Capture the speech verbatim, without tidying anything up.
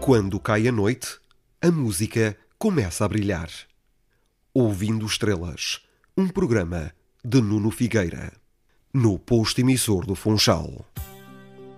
Quando cai a noite, a música começa a brilhar. Ouvindo Estrelas, um programa de Nuno Figueira, no posto emissor do Funchal.